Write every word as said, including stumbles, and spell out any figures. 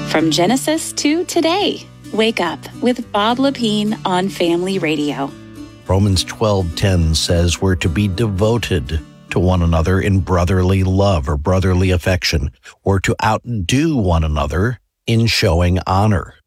From Genesis to today, wake up with Bob Lepine on Family Radio. Romans twelve ten says we're to be devoted to one another in brotherly love or brotherly affection, or to outdo one another in showing honor.